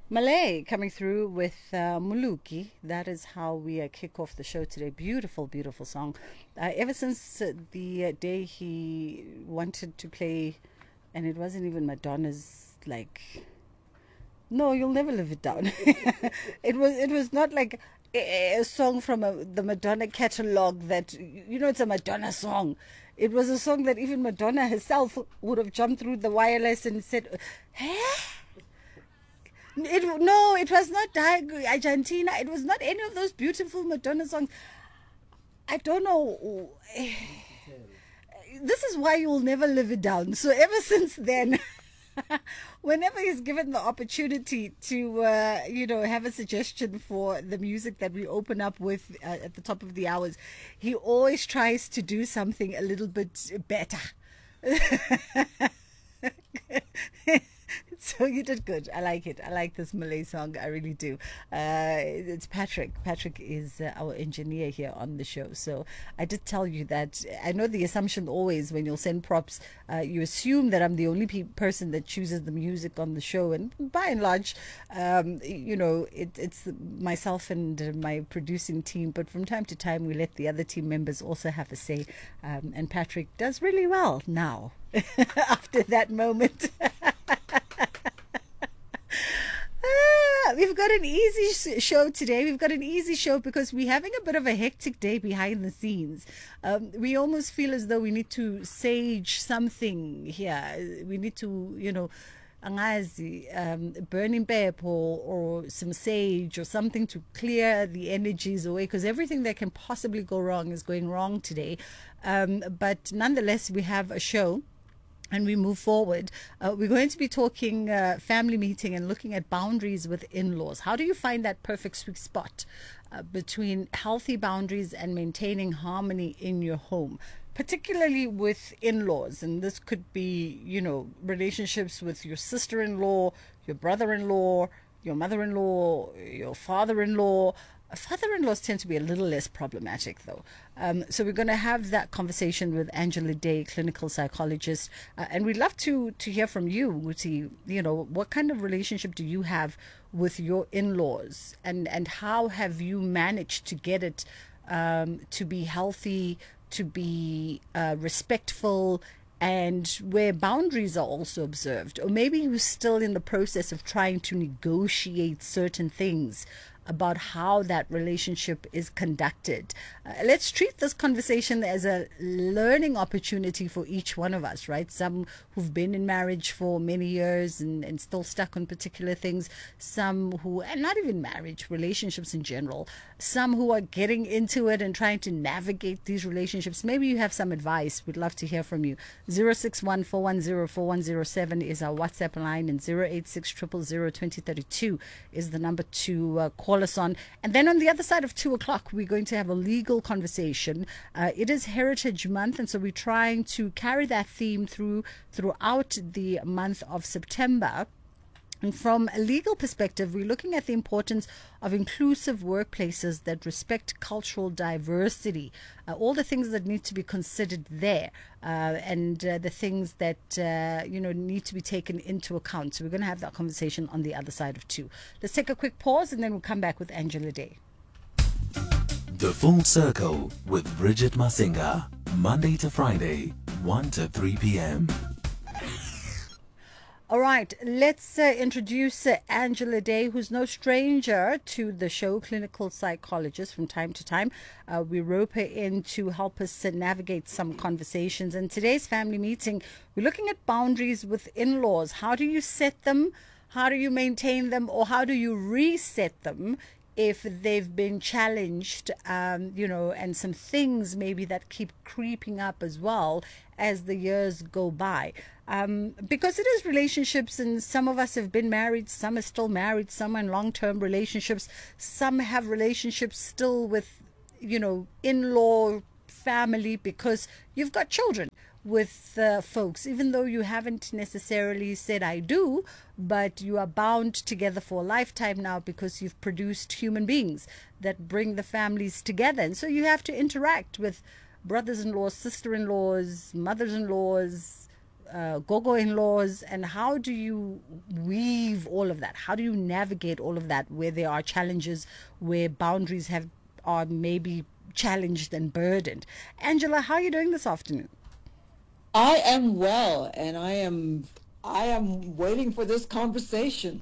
Malay coming through with Muluki. That is how we kick off the show today. Beautiful, beautiful song. Ever since the day he wanted to play, and it wasn't even Madonna's, like, no, you'll never live it down. It was not like a song from the Madonna catalog that it's a Madonna song. It was a song that even Madonna herself would have jumped through the wireless and said, "Huh?" No, it was not Argentina. It was not any of those beautiful Madonna songs. I don't know. This is why you will never live it down. So ever since then, whenever he's given the opportunity to, have a suggestion for the music that we open up with at the top of the hours, he always tries to do something a little bit better. So you did good. I like it. I like this Malay song. I really do. It's Patrick. Patrick is our engineer here on the show. So I did tell you that I know the assumption always when you'll send props, you assume that I'm the only person that chooses the music on the show. And by and large, it's myself and my producing team. But from time to time, we let the other team members also have a say. And Patrick does really well now after that moment. We've got an easy show today. We've got an easy show because we're having a bit of a hectic day behind the scenes. We almost feel as though we need to sage something here. We need to, angazi, burning pepper or some sage or something to clear the energies away because everything that can possibly go wrong is going wrong today. But nonetheless, we have a show and we move forward. We're going to be talking family meeting and looking at boundaries with in-laws. How do you find that perfect sweet spot between healthy boundaries and maintaining harmony in your home, particularly with in-laws? And this could be, relationships with your sister-in-law, your brother-in-law, your mother-in-law, your father-in-law. Father-in-laws tend to be a little less problematic, though. So we're going to have that conversation with Angela Day, clinical psychologist, and we'd love to hear from you, Muti. What kind of relationship do you have with your in-laws, and how have you managed to get it to be healthy, to be respectful, and where boundaries are also observed? Or maybe you're still in the process of trying to negotiate certain things about how that relationship is conducted. Let's treat this conversation as a learning opportunity for each one of us, right? Some who've been in marriage for many years and still stuck on particular things, some who, and not even marriage, relationships in general, some who are getting into it and trying to navigate these relationships. Maybe you have some advice. We'd love to hear from you. 061 410 is our WhatsApp line, and 086 000 2032 is the number to call us on. And then on the other side of 2 o'clock, we're going to have a legal conversation. It is Heritage Month, and so we're trying to carry that theme throughout the month of September. And from a legal perspective, we're looking at the importance of inclusive workplaces that respect cultural diversity, all the things that need to be considered there, and the things that need to be taken into account. So we're going to have that conversation on the other side of 2. Let's take a quick pause, and then we'll come back with Angela Day. The Full Circle with Bridget Masinga, Monday to Friday, 1 to 3 p.m. All right, let's introduce Angela Day, who's no stranger to the show, clinical psychologist. From time to time, we rope her in to help us navigate some conversations. And today's family meeting, we're looking at boundaries with in-laws. How do you set them? How do you maintain them? Or how do you reset them if they've been challenged, and some things maybe that keep creeping up as well as the years go by. Because it is relationships, and some of us have been married, some are still married, some are in long-term relationships, some have relationships still with, in-law family because you've got children with folks, even though you haven't necessarily said I do, but you are bound together for a lifetime now because you've produced human beings that bring the families together. And so you have to interact with brothers-in-laws, sister-in-laws, mothers-in-laws, gogo in-laws, and how do you weave all of that? How do you navigate all of that where there are challenges, where boundaries are maybe challenged and burdened? Angela, how are you doing this afternoon? I am well, and I am waiting for this conversation.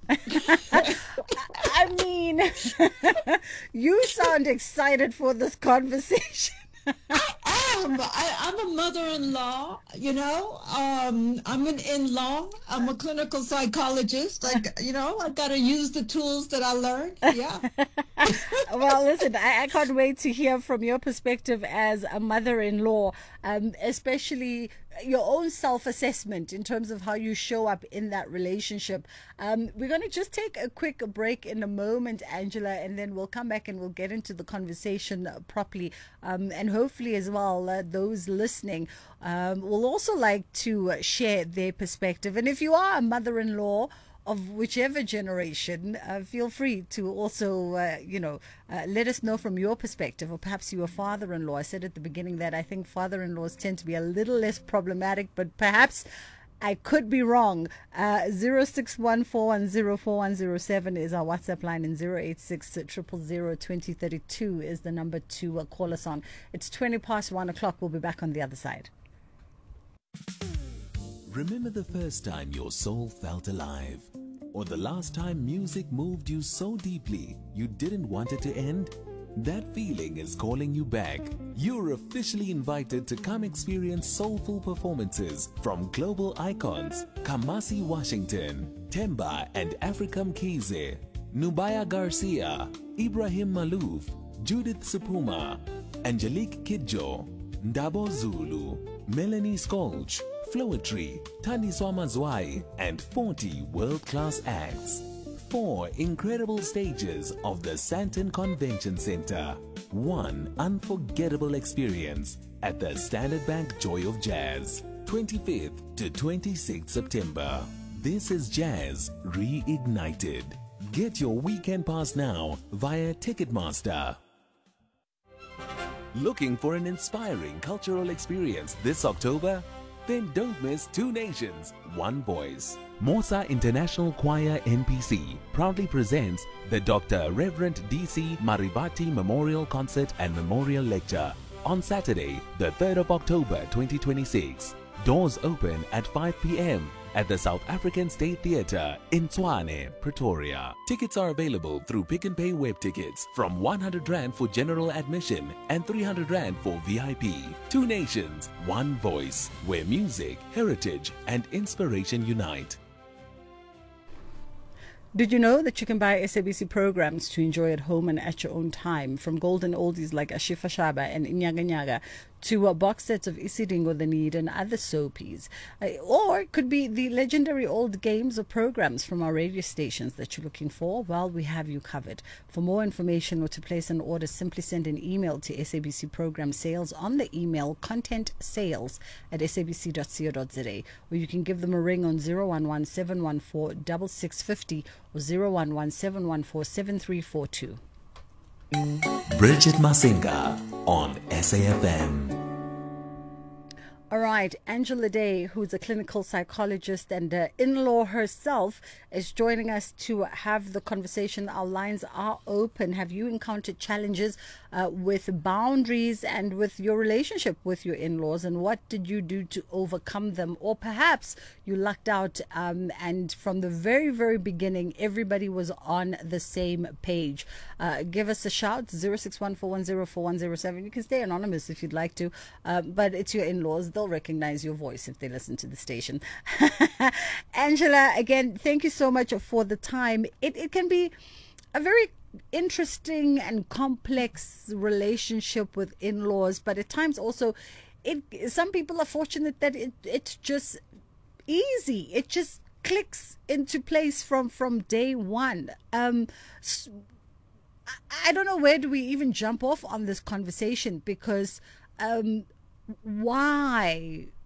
I mean, you sound excited for this conversation. I'm a mother-in-law, I'm an in-law. I'm a clinical psychologist. I got to use the tools that I learned. Yeah. Well, listen, I can't wait to hear from your perspective as a mother-in-law, especially your own self-assessment in terms of how you show up in that relationship. We're going to just take a quick break in a moment, Angela, and then we'll come back and we'll get into the conversation properly. And hopefully as well, those listening will also like to share their perspective. And if you are a mother-in-law of whichever generation, feel free to also, let us know from your perspective, or perhaps you're a father-in-law. I said at the beginning that I think father-in-laws tend to be a little less problematic, but perhaps I could be wrong. 0614104107 is our WhatsApp line, and 086 0002032 is the number to call us on. It's 1:20. We'll be back on the other side. Remember the first time your soul felt alive? Or the last time music moved you so deeply you didn't want it to end? That feeling is calling you back. You're officially invited to come experience soulful performances from global icons Kamasi Washington, Temba and Africam Kize, Nubaya Garcia, Ibrahim Malouf, Judith Supuma, Angelique Kidjo, Ndabo Zulu, Melanie Skolch, Floetry, Tandiswa Mazwai, and 40 world-class acts. 4 incredible stages of the Sandton Convention Center. 1 unforgettable experience at the Standard Bank Joy of Jazz, 25th to 26th September. This is Jazz Reignited. Get your weekend pass now via Ticketmaster. Looking for an inspiring cultural experience this October? Then don't miss Two Nations, One Voice. Mosa International Choir NPC proudly presents the Dr. Reverend D.C. Marivati Memorial Concert and Memorial Lecture on Saturday, the 3rd of October 2026. Doors open at 5 p.m. at the South African State Theatre in Tshwane, Pretoria. Tickets are available through Pick n Pay web tickets from 100 Rand for general admission and 300 Rand for VIP. Two Nations, One Voice, where music, heritage and inspiration unite. Did you know that you can buy SABC programs to enjoy at home and at your own time? From golden oldies like Ashifa Shaba and Inyaga Nyaga to box sets of Isidingo the Need and other soapies. Or it could be the legendary old games or programs from our radio stations that you're looking for. Well, we have you covered. For more information or to place an order, simply send an email to SABC Program Sales on the email contentsales@sabc.co.za, or you can give them a ring on 011-714-6650 or 011-714-7342. Bridget Masinga on SAFM. All right, Angela Day, who's a clinical psychologist and in-law herself, is joining us to have the conversation. Our lines are open. Have you encountered challenges with boundaries and with your relationship with your in-laws, and what did you do to overcome them? Or perhaps you lucked out and from the very, very beginning, everybody was on the same page. Give us a shout, 0614104107. You can stay anonymous if you'd like to, but it's your in-laws. They'll recognize your voice if they listen to the station. Angela, again, thank you so much for the time. It can be a very interesting and complex relationship with in-laws, but at times also some people are fortunate that it's just easy. It just clicks into place from day one. I don't know, where do we even jump off on this conversation, because why